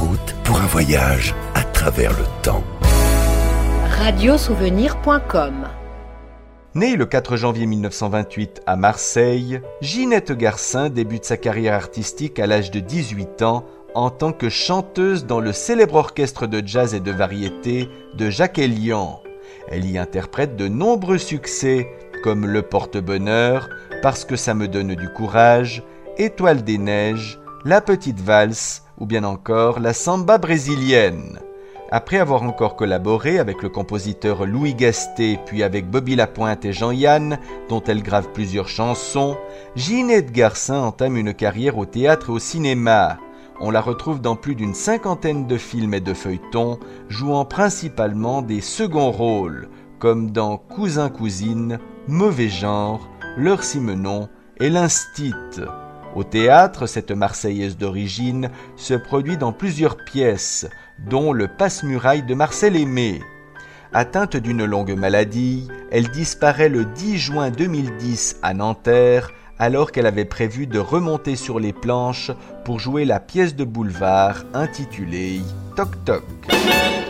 route pour un voyage à travers le temps. Radiosouvenir.com. Née le 4 janvier 1928 à Marseille, Ginette Garcin débute sa carrière artistique à l'âge de 18 ans en tant que chanteuse dans le célèbre orchestre de jazz et de variété de Jacques Elian. Elle y interprète de nombreux succès comme Le Porte-Bonheur, Parce que ça me donne du courage, Étoile des neiges, La petite valse ou bien encore la samba brésilienne. Après avoir encore collaboré avec le compositeur Louis Gastet, puis avec Bobby Lapointe et Jean-Yann, dont elle grave plusieurs chansons, Ginette Garcin entame une carrière au théâtre et au cinéma. On la retrouve dans plus d'une 50aine de films et de feuilletons, jouant principalement des seconds rôles, comme dans Cousin-Cousine, Mauvais genre, L'heure Simenon et L'Instit. Au théâtre, cette Marseillaise d'origine se produit dans plusieurs pièces, dont Le Passe-Muraille de Marcel Aimé. Atteinte d'une longue maladie, elle disparaît le 10 juin 2010 à Nanterre, alors qu'elle avait prévu de remonter sur les planches pour jouer la pièce de boulevard intitulée Toc Toc.